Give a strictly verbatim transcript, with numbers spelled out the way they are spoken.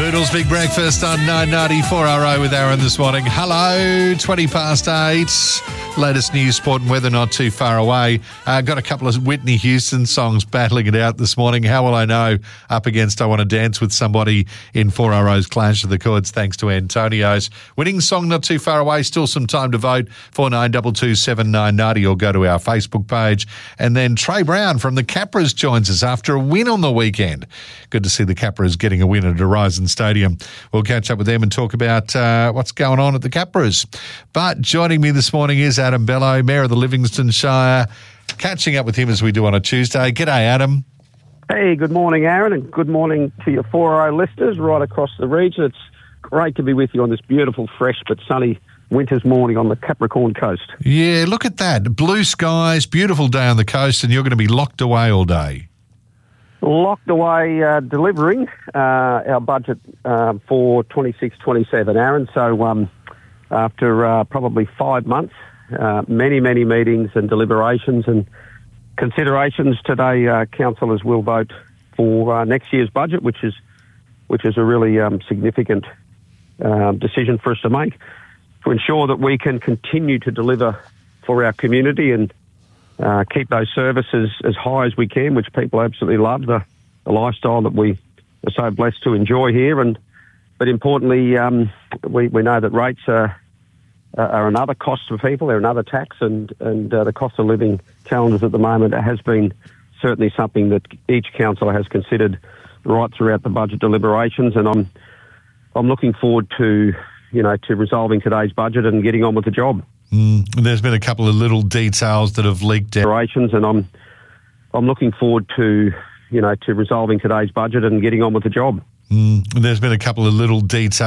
Boodle's Big Breakfast on nine ninety-four R O with Aaron this morning. Hello, twenty past eight. Latest news, sport and weather not too far away. Uh, got a couple of Whitney Houston songs battling it out this morning. How will I know? Up against I Want to Dance with Somebody in four R O's Clash of the Chords, thanks to Antonio's. Winning song not too far away. Still some time to vote. four nine two two seven nine nine zero or go to our Facebook page. And then Trey Brown from the Capras joins us after a win on the weekend. Good to see the Capras getting a win at Horizon Stadium. We'll catch up with them and talk about uh, what's going on at the Capras. But joining me this morning is Adam Bello, Mayor of the Livingston Shire. Catching up with him as we do on a Tuesday. G'day, Adam. Hey, good morning, Aaron, and good morning to your four R O listeners right across the region. It's great to be with you on this beautiful, fresh but sunny winter's morning on the Capricorn coast. Yeah, look at that. Blue skies, beautiful day on the coast, and you're going to be locked away all day. Locked away uh, delivering uh, our budget uh, for twenty-six twenty-seven, Aaron. So um, after uh, probably five months, uh, many, many meetings and deliberations and considerations, today uh, councillors will vote for uh, next year's budget, which is which is a really um, significant uh, decision for us to make to ensure that we can continue to deliver for our community and Uh, keep those services as high as we can, which people absolutely love, the, the lifestyle that we are so blessed to enjoy here. And but importantly, um, we, we know that rates are, are another cost for people, they're another tax, and, and uh, the cost of living challenges at the moment has been certainly something that each councillor has considered right throughout the budget deliberations. And I'm I'm looking forward to, you know, to resolving today's budget and getting on with the job. Mm, there's been a couple of little details that have leaked out. And I'm, I'm looking forward to, you know, to resolving today's budget and getting on with the job. Mm, there's been a couple of little details.